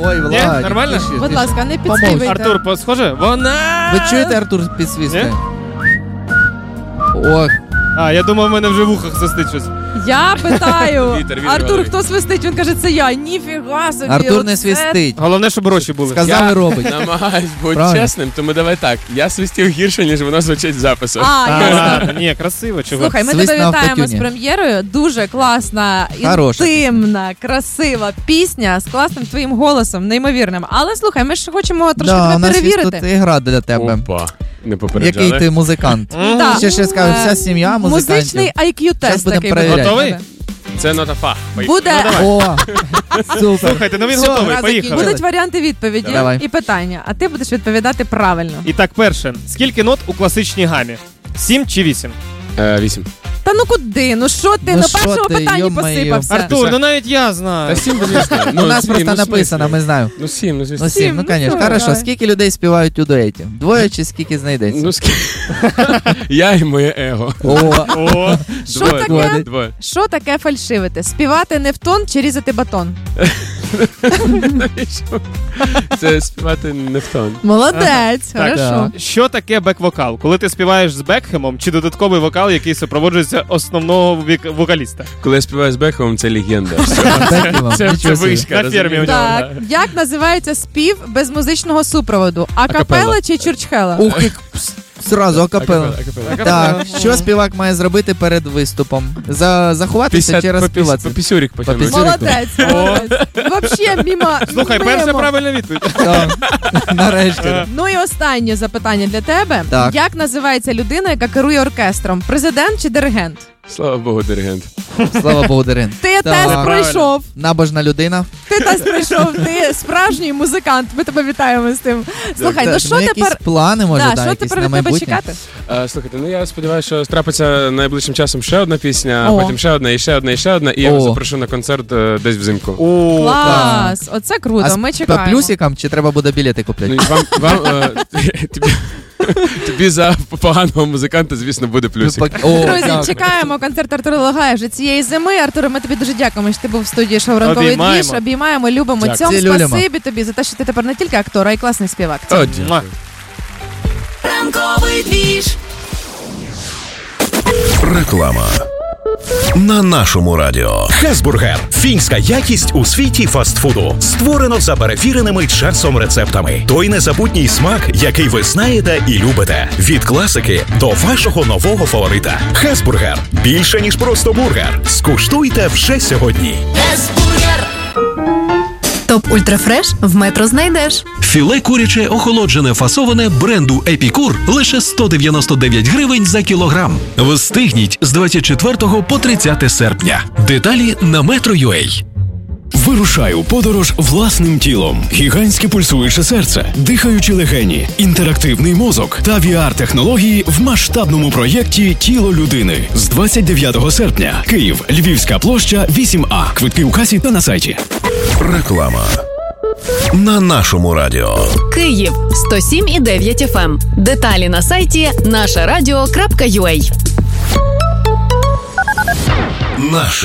Ой, Влад. Ні? Нормально? Будь ласка, не підспівуйте. Артур, схоже? Вона! Ви чуєте, Артур підсвістує? Ох. А, я думав, в мене вже в ухах свистить щось. Я питаю, Вітер, Артур, хто свистить? Він каже, це я. Ніфіга собі. Артур не свистить. Головне, щоб гроші були. Сказав і робить. Намагаюсь бути Правильно. чесним, тому давай так. Я свистів гірше, ніж воно звучить в запису. Ясно. Ні, красиво, чого. Слухай, ми Свист тебе на вітаємо з автотюні. прем'єрою. Дуже класна, Хороша інтимна, красива пісня з класним твоїм голосом, неймовірним. Але слухай, ми ж хочемо трошки Да, у тебе нас є перевірити. тут ігра для тебе. Опа, не попереджали. Який ти музикант? Да. Ще скажу, вся сім'я музикантів. Музичний IQ-тест Щас будемо такий перевіряти. буде. Готовий? Це нота фа. Буде, О, супер. Слухайте, ну він Все, готовий, гра поїхали. закінчилась. будуть варіанти відповіді Давай. і питання, а ти будеш відповідати правильно. І так, перше. Скільки нот у класичній гамі? 7 чи 8? 8. Та ну куди? Ну що ти? Ну На що першому ти, питанні йо-моє. посипався. Артур, ну навіть я знаю. Та 7, звісно. У нас просто написано, ми знаємо. Ну 7, ну звісно. Ну 7, ну ну, звісно. давай, Хорошо, давай. скільки людей співають у дуеті? Двоє чи скільки знайдеться? Ну я і моє его. О, Що таке? Двоє. Що таке фальшивити? Співати не в тон чи різати батон? Навіщо? Це співати не в тон. Молодець, Так, хорошо. що таке бек-вокал? Коли ти співаєш з Бекхемом чи додатковий вокал, який супроводжується основного вокаліста? Коли я співаю з Бекхемом, це легенда. Це Нічого собі. вишка. На фермі у нього. Так, як називається спів без музичного супроводу? Акапела Акапелла. чи чурчхела? Ух, як зразу акапелла. Акапелла. Так, що співак має зробити перед виступом? Заховатися чи розспіватися? Попісюрік потягнути. Попісюрік. Молодець, молодець. Вообще мимо. Слухай, мимо. перша правильна відповідь. Так, нарешті. Ну і останнє запитання для тебе. Так. Як називається людина, яка керує оркестром? Президент чи диригент? Слава Богу, диригент. Слава Богу, Дарин. Ти тест пройшов. Набожна людина. Ти тест пройшов. Ти справжній музикант. Ми тебе вітаємо з тим. Слухай, ну Так, що якісь тепер? плани, може, Що якісь тепер на від тебе майбутнє? чекати? Слухайте, ну я сподіваюся, що трапиться найближчим часом ще одна пісня, О. потім ще одна, і ще одна, і ще одна, і я вас О. запрошу на концерт десь взимку. О, Клас, оце круто. Ми По чекаємо. плюсикам чи треба буде білети купляти? Ну, і вам тобі за поганого музиканта, звісно, буде плюсик. Друзі, чекаємо концерт Артура Логая вже цієї зими. Артур, ми тобі дуже дякуємо, що ти був в студії шоу «Ранковий Обіймаємо. двіж». Обіймаємо, любимо. Дякую. Цьому Цілюлємо. спасибі тобі за те, що ти тепер не тільки актор, а й класний співак. О, дякую. Ранковий двіж. Реклама. На нашому радіо. Хесбургер. Фінська якість у світі фастфуду. Створено за перевіреними часом рецептами. Той незабутній смак, який ви знаєте і любите. Від класики до вашого нового фаворита. Хесбургер. Більше, ніж просто бургер. Скуштуйте вже сьогодні. Хесбургер. Топ Ультрафреш в Метро знайдеш. Філе куряче охолоджене фасоване бренду Епікур лише 199 гривень за кілограм. Встигніть з 24 по 30 серпня. Деталі на Metro.ua. Вирушай у подорож власним тілом. Гігантське пульсуюче серце, дихаючі легені, інтерактивний мозок та VR-технології в масштабному проєкті «Тіло людини» з 29 серпня. Київ, Львівська площа, 8А. Квитки у касі та на сайті. Реклама. На нашому радіо. Київ 107,9 FM. Деталі на сайті нашарадіо.ua. Наше